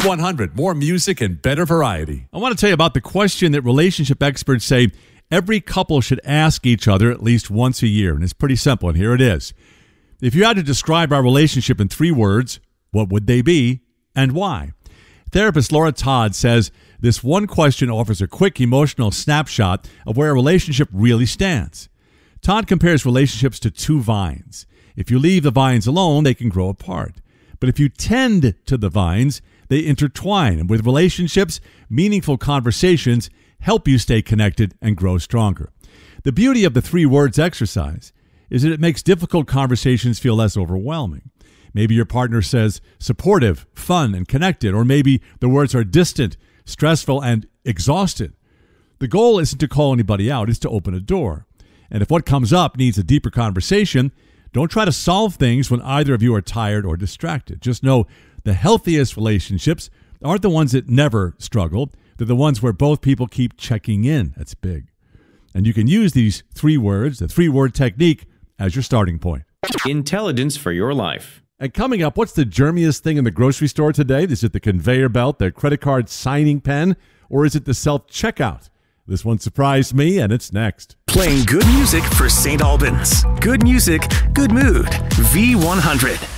V100, more music and better variety. I want to tell you about the question that relationship experts say every couple should ask each other at least once a year. And it's pretty simple, and here it is. If you had to describe our relationship in 3 words, what would they be and why? Therapist Laura Todd says this one question offers a quick emotional snapshot of where a relationship really stands. Todd compares relationships to 2 vines. If you leave the vines alone, they can grow apart. But if you tend to the vines, they intertwine. And with relationships, meaningful conversations help you stay connected and grow stronger. The beauty of the 3 words exercise is that it makes difficult conversations feel less overwhelming. Maybe your partner says supportive, fun, and connected, or maybe the words are distant, stressful, and exhausted. The goal isn't to call anybody out, it's to open a door. And if what comes up needs a deeper conversation, don't try to solve things when either of you are tired or distracted. Just know the healthiest relationships aren't the ones that never struggle. They're the ones where both people keep checking in. That's big. And you can use these 3 words, the 3-word technique, as your starting point. Intelligence for your life. And coming up, what's the germiest thing in the grocery store today? Is it the conveyor belt, the credit card signing pen, or is it the self-checkout? This one surprised me, and it's next. Playing good music for St. Albans. Good music, good mood. V100.